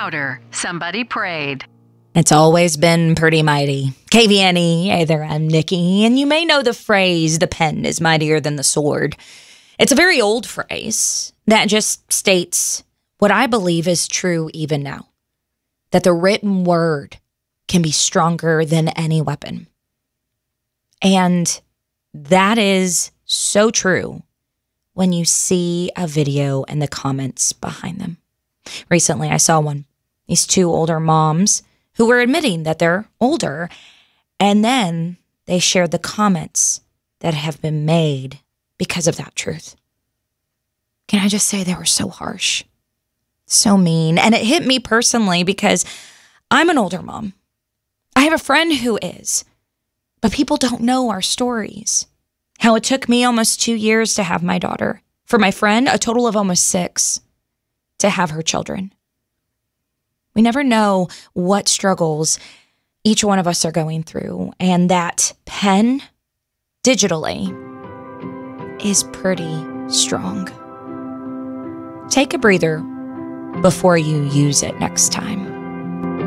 louder. Somebody prayed. It's always been pretty mighty. KVNE, hey there, I'm Nikki, and you may know the phrase, the pen is mightier than the sword. It's a very old phrase that just states what I believe is true even now, that the written word can be stronger than any weapon. And that is so true when you see a video and the comments behind them. Recently, I saw one. These two older moms who were admitting that they're older, and then they shared the comments that have been made because of that truth. Can I just say they were so harsh, so mean, and it hit me personally because I'm an older mom. I have a friend who is, but people don't know our stories. How it took me almost 2 years to have my daughter. For my friend, a total of almost 6 to have her children. We never know what struggles each one of us are going through, and that pen, digitally, is pretty strong. Take a breather before you use it next time.